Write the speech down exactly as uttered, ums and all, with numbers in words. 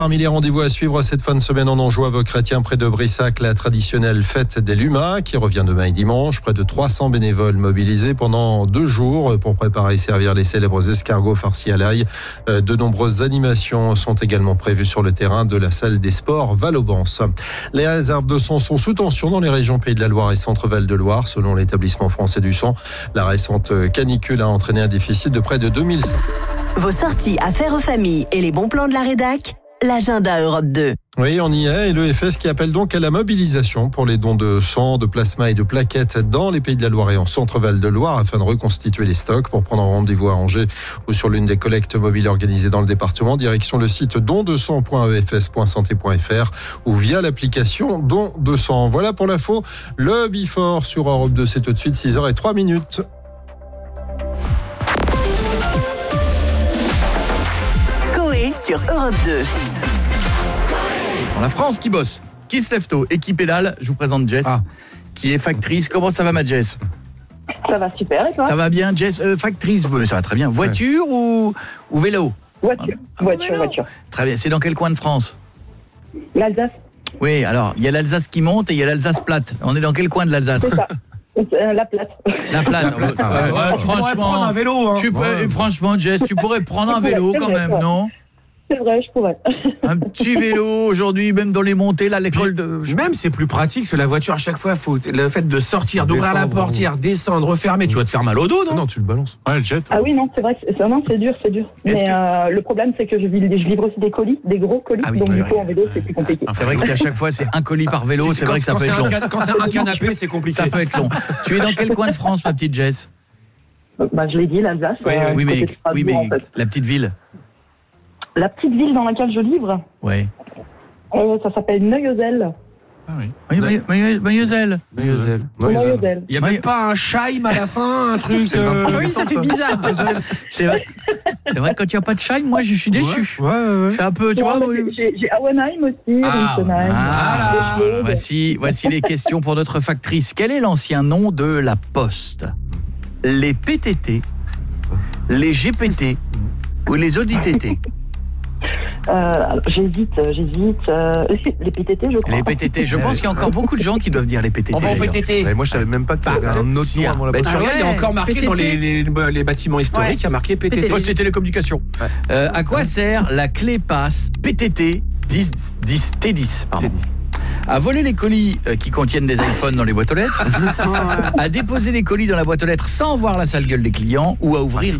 Parmi les rendez-vous à suivre cette fin de semaine en Anjouave-Chrétien près de Brissac, la traditionnelle fête des Lumas qui revient demain et dimanche. Près de trois cents bénévoles mobilisés pendant deux jours pour préparer et servir les célèbres escargots farcis à l'ail. De nombreuses animations sont également prévues sur le terrain de la salle des sports Val-Aubance. Les réserves de son sont sous tension dans les régions Pays de la Loire et Centre-Val de Loire. Selon l'établissement français du son, la récente canicule a entraîné un déficit de près de deux mille. Vos sorties affaires aux familles et les bons plans de la rédac, l'agenda Europe deux. Oui, on y est et l'E F S qui appelle donc à la mobilisation pour les dons de sang, de plasma et de plaquettes dans les Pays de la Loire et en Centre-Val de Loire afin de reconstituer les stocks. Pour prendre rendez-vous à Angers ou sur l'une des collectes mobiles organisées dans le département, direction le site don de sang point e f s point santé point f r ou via l'application Don de sang. Voilà pour l'info. Le Before sur Europe deux, c'est tout de suite six heures zéro trois minutes. Coé sur Europe deux. La France qui bosse, qui se lève tôt et qui pédale. Je vous présente Jess, ah. qui est factrice. Comment ça va, ma Jess ? Ça va super, et toi ? Ça va bien, Jess. Euh, factrice, ça va très bien. Voiture ouais. ou, ou vélo ? Voiture, ah, voiture, vélo. voiture. Très bien. C'est dans quel coin de France ? L'Alsace. Oui, alors, il y a l'Alsace qui monte et il y a l'Alsace plate. On est dans quel coin de l'Alsace ? C'est ça. Euh, la plate. La plate. La plate. Ah, ouais, ouais, franchement, tu pourrais prendre un vélo. Hein. Tu peux, ouais. Franchement, Jess, tu pourrais prendre un vélo quand même, non ? C'est vrai, je pourrais. Un petit vélo aujourd'hui, même dans les montées, là, l'école de... Même c'est plus pratique que la voiture à chaque fois. Faut le fait de sortir, d'ouvrir la portière, descendre, refermer, tu vas te faire mal au dos, non ? Non, tu le balances. Ouais, le jette. Ah oui, non, c'est vrai, c'est, non, c'est dur, c'est dur. Mais que... euh, le problème, c'est que je, je livre aussi des colis, des gros colis, ah oui, donc du coup en vélo, c'est plus compliqué. C'est vrai que si à chaque fois c'est un colis par vélo, c'est, c'est vrai que ça peut être long. Can... Quand c'est un canapé, c'est compliqué. Ça peut être long. Tu es dans quel coin de France, ma petite Jess ? Bah, je l'ai dit, l'Alsace. Oui, euh, oui mais, oui, mais en fait. La petite ville. La petite ville dans laquelle je livre, ouais. euh, ça s'appelle Neuilly-Zell. Ah oui, oui Neuilly-Zell. Neuilly-Zell. Il n'y a même pas un Scheim à la fin, un truc. Euh... Ah oui, ça fait bizarre. C'est vrai. C'est vrai que quand il n'y a pas de Scheim, moi je suis déçu. Ouais, ouais, ouais. Je suis un peu, tu ouais, vois. Oui. J'ai, j'ai Auenheim aussi, ah, Rinsenheim. Ah, voici, voici les questions pour notre factrice. Quel est l'ancien nom de la Poste ? Les P T T, les G P T ou les O D T T ? Euh, j'hésite, j'hésite. Euh, les P T T, je crois. Les P T T, je pense qu'il y a encore beaucoup de gens qui doivent dire les P T T. On va au P T T. Mais moi, je savais même pas qu'il y avait un autre nom avant la Poste. Tu regardes, il y a encore marqué P T T. Dans les, les, les bâtiments historiques, il y a marqué P T T. Poste et télécommunications. Ouais. Euh, à quoi sert la clé passe P T T dix, dix, T dix pardon. T dix. À voler les colis euh, qui contiennent des iPhones dans les boîtes aux lettres, à déposer les colis dans la boîte aux lettres sans voir la sale gueule des clients, ou à ouvrir